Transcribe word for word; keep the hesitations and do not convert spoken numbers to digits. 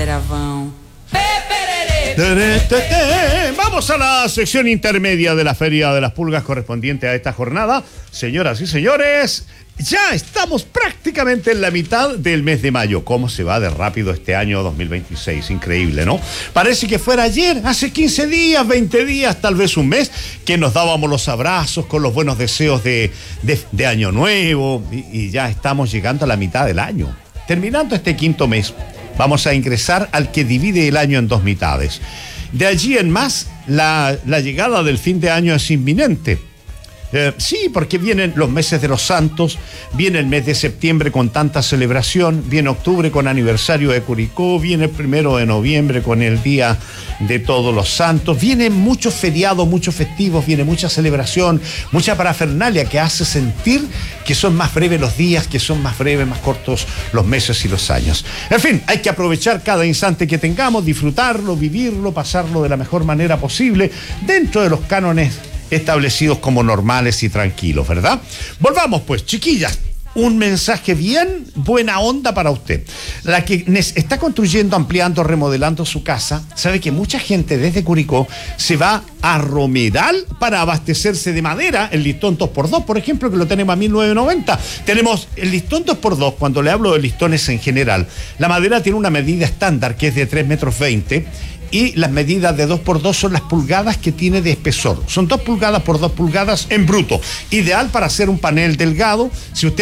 era bom. Vamos a la sección intermedia de la Feria de las Pulgas correspondiente a esta jornada. Señoras y señores, ya estamos prácticamente en la mitad del mes de mayo. ¿Cómo se va de rápido este año dos mil veintiséis? Increíble, ¿no? Parece que fuera ayer, hace quince días, veinte días, tal vez un mes, que nos dábamos los abrazos con los buenos deseos de, de, de año nuevo y, y ya estamos llegando a la mitad del año. Terminando este quinto mes, vamos a ingresar al que divide el año en dos mitades. De allí en más, la, la llegada del fin de año es inminente. Eh, sí, porque vienen los meses de los santos, viene el mes de septiembre con tanta celebración, viene octubre con aniversario de Curicó, viene el primero de noviembre con el Día de Todos los Santos, vienen muchos feriados, muchos festivos, viene mucha celebración, mucha parafernalia que hace sentir que son más breves los días, que son más breves, más cortos los meses y los años. En fin, hay que aprovechar cada instante que tengamos, disfrutarlo, vivirlo, pasarlo de la mejor manera posible, dentro de los cánones establecidos como normales y tranquilos, ¿verdad? Volvamos pues, chiquillas. Un mensaje bien buena onda para usted. La que está construyendo, ampliando, remodelando su casa, sabe que mucha gente desde Curicó se va a Romeral para abastecerse de madera, el listón dos por dos, por ejemplo, que lo tenemos a mil novecientos noventa. Tenemos el listón dos por dos, cuando le hablo de listones en general. La madera tiene una medida estándar que es de tres metros veinte. Y las medidas de dos por dos son las pulgadas que tiene de espesor. Son dos pulgadas por dos pulgadas en bruto. Ideal para hacer un panel delgado. Si usted